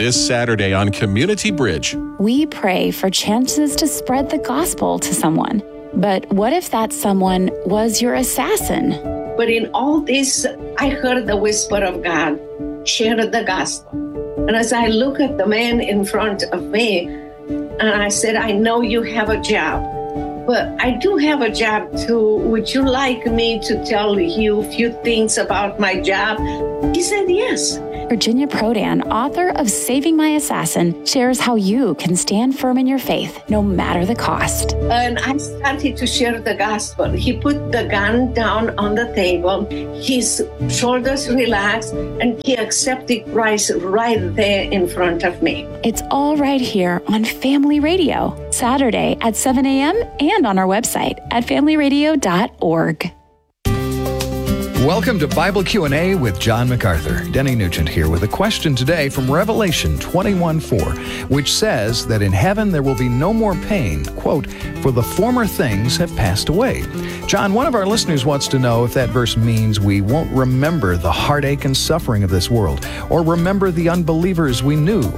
this Saturday on Community Bridge. We pray for chances to spread the gospel to someone. But what if that someone was your assassin? But in all this, I heard the whisper of God, share the gospel. And as I look at the man in front of me, and I said, I know you have a job, but I do have a job too. Would you like me to tell you a few things about my job? He said, yes. Virginia Prodan, author of Saving My Assassin, shares how you can stand firm in your faith, no matter the cost. And I started to share the gospel. He put the gun down on the table, his shoulders relaxed, and he accepted Christ right there in front of me. It's all right here on Family Radio, Saturday at 7 a.m. and on our website at familyradio.org. Welcome to Bible Q&A with John MacArthur. Denny Nugent here with a question today from Revelation 21:4, which says that in heaven there will be no more pain, quote, for the former things have passed away. John, one of our listeners wants to know if that verse means we won't remember the heartache and suffering of this world, or remember the unbelievers we knew,